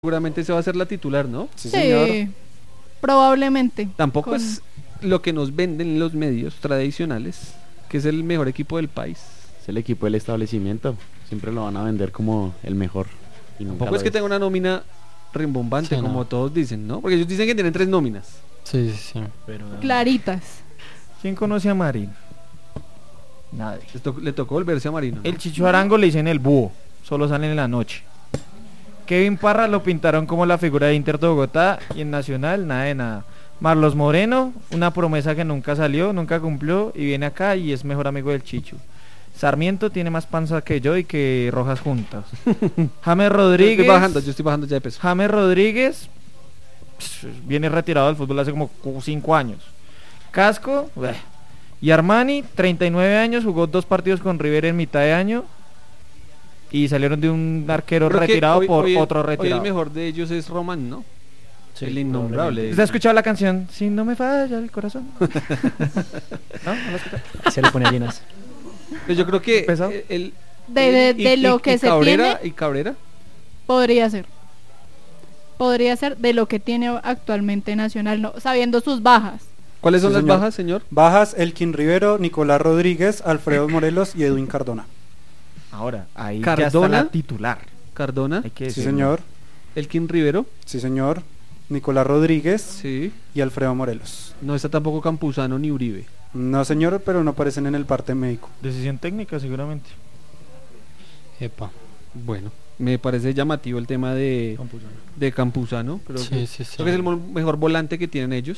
seguramente se va a ser la titular, ¿no? Sí, señor. Probablemente. Tampoco es lo que nos venden los medios tradicionales, que es el mejor equipo del país. Es el equipo del establecimiento. Siempre lo van a vender como el mejor. Y nunca Tampoco es lo que tenga una nómina rimbombante, Sí, no. como todos dicen, ¿no? Porque ellos dicen que tienen 3 nóminas. Sí, sí, sí. Pero, Claritas. ¿Quién conoce a Marín? Nadie. Le tocó volverse a Marino, ¿no? El Chicho Arango le dicen el búho, solo sale en la noche. Kevin Parra lo pintaron como la figura de Inter de Bogotá y en Nacional nada de nada. Marlos Moreno, una promesa que nunca salió, nunca cumplió y viene acá y es mejor amigo del Chicho. Sarmiento tiene más panza que yo y que Rojas juntas. James Rodríguez. Yo estoy bajando ya de peso. James Rodríguez viene retirado del fútbol hace como 5 años. Casco, bleh. Y Armani, 39 años, jugó 2 partidos con River en mitad de año y salieron de un arquero Creo que retirado hoy- por hoy el- otro retirado. Hoy el mejor de ellos es Román, ¿no? Sí, el innombrable. ¿Usted ha escuchado la canción? Si no me falla el corazón. ¿No? ¿No la escuchado? Se le pone llenas. Pero yo creo que ¿Pesado? De lo que se Cabrera, tiene, y Cabrera. podría ser. Podría ser de lo que tiene actualmente Nacional, no, sabiendo sus bajas. ¿Cuáles son Sí, las señor. bajas, señor? Bajas, Elkin Rivero, Nicolás Rodríguez, Alfredo Morelos y Edwin Cardona. Ahora, ahí ya Cardona. está la titular. Cardona, Hay que Sí, decirlo. señor. Elkin Rivero, Sí, señor. Nicolás Rodríguez sí. y Alfredo Morelos. No está tampoco Campuzano ni Uribe. No, señor, pero no aparecen en el parte médico. Decisión técnica seguramente. Epa. Bueno, me parece llamativo el tema de Campuzano. Creo Sí, que, sí, sí. creo que es el mejor volante que tienen ellos.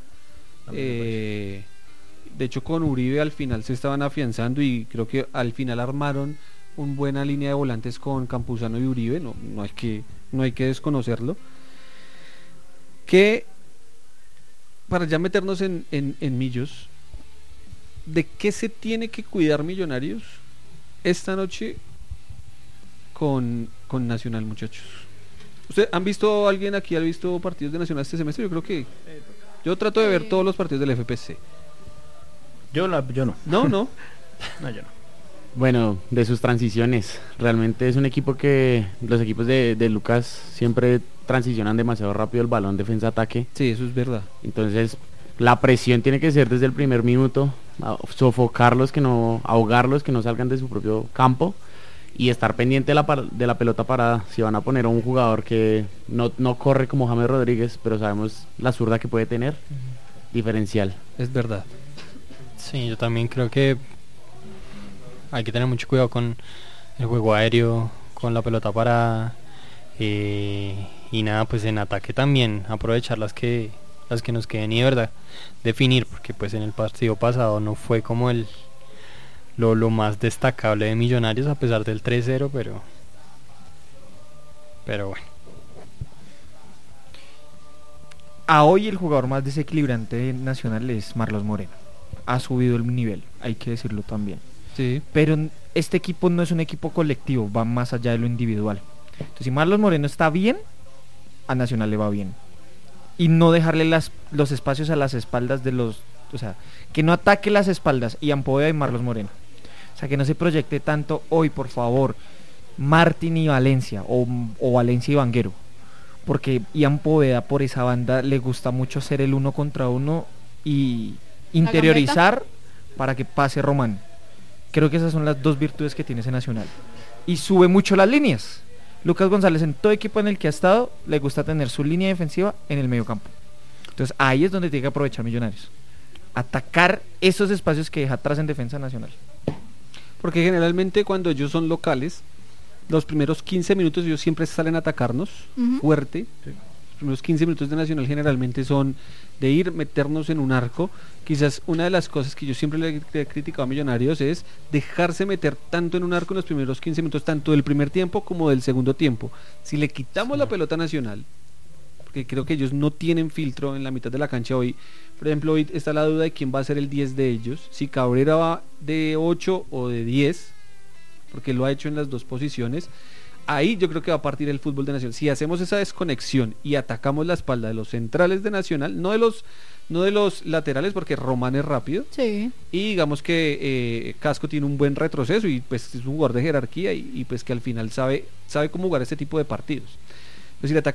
De hecho, con Uribe al final se estaban afianzando y creo que al final armaron una buena línea de volantes con Campuzano y Uribe. No hay que desconocerlo. Que para ya meternos en Millos, ¿de qué se tiene que cuidar Millonarios esta noche con Nacional, muchachos? ¿Usted han visto, alguien aquí ha visto partidos de Nacional este semestre? Yo creo que yo trato de ver todos los partidos del FPC. Yo no. No. No, yo no. Bueno, de sus transiciones. Realmente es un equipo que los equipos de Lucas siempre transicionan demasiado rápido el balón defensa-ataque. Sí, eso es verdad. Entonces, la presión tiene que ser desde el primer minuto, sofocarlos, ahogarlos, que no salgan de su propio campo y estar pendiente de la pelota parada. Si van a poner a un jugador que no corre como James Rodríguez, pero sabemos la zurda que puede tener, diferencial. Es verdad. Sí, yo también creo que hay que tener mucho cuidado con el juego aéreo, con la pelota parada y nada, pues en ataque también aprovechar las que nos queden y de verdad definir, porque pues en el partido pasado no fue como lo más destacable de Millonarios a pesar del 3-0, pero bueno. A hoy el jugador más desequilibrante de Nacional es Marlos Moreno. Ha subido el nivel, hay que decirlo también. Sí. Pero este equipo no es un equipo colectivo, va más allá de lo individual. Entonces, si Marlos Moreno está bien, a Nacional le va bien. Y no dejarle los espacios a las espaldas de los... O sea, que no ataque las espaldas Ian Poveda y Marlos Moreno. O sea, que no se proyecte tanto hoy, por favor, Martín y Valencia, o Valencia y Vanguero. Porque Ian Poveda por esa banda le gusta mucho ser el 1 contra 1 y interiorizar para que pase Román. Creo que esas son las 2 virtudes que tiene ese Nacional. Y sube mucho las líneas. Lucas González, en todo equipo en el que ha estado, le gusta tener su línea defensiva en el medio campo. Entonces ahí es donde tiene que aprovechar Millonarios. Atacar esos espacios que deja atrás en defensa nacional. Porque generalmente cuando ellos son locales, los primeros 15 minutos ellos siempre salen a atacarnos fuerte. Sí. Los primeros 15 minutos de Nacional generalmente son de ir, meternos en un arco. Quizás una de las cosas que yo siempre le he criticado a Millonarios es dejarse meter tanto en un arco en los primeros 15 minutos, tanto del primer tiempo como del segundo tiempo. Si le quitamos la pelota a Nacional, porque creo que ellos no tienen filtro en la mitad de la cancha hoy. Por ejemplo, hoy está la duda de quién va a ser el 10 de ellos, si Cabrera va de 8 o de 10, porque lo ha hecho en las 2 posiciones. Ahí yo creo que va a partir el fútbol de Nacional. Si hacemos esa desconexión y atacamos la espalda de los centrales de Nacional, no de los laterales, porque Román es rápido, Sí. y digamos que Casco tiene un buen retroceso y pues es un jugador de jerarquía y pues que al final sabe cómo jugar este tipo de partidos. Pues si le